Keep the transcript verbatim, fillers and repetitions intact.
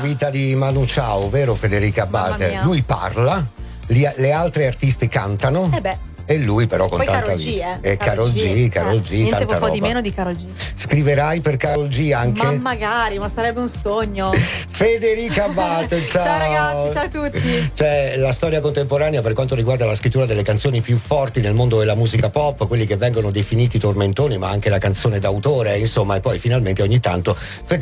vita di Manu Chao, vero Federica Abate? Lui parla, li, le altre artiste cantano. Eh beh. E lui però con poi tanta Karol G, vita. eh. E Karol G, Karol G, eh. Niente tanta un po' roba. di meno di Karol G. Scriverai per Karol G anche? Ma magari, ma sarebbe un sogno. Federica Abate, ciao. Ciao ragazzi, ciao a tutti. Cioè, la storia contemporanea per quanto riguarda la scrittura delle canzoni più forti nel mondo della musica pop, quelli che vengono definiti tormentoni, ma anche la canzone d'autore, insomma, e poi finalmente ogni tanto Federica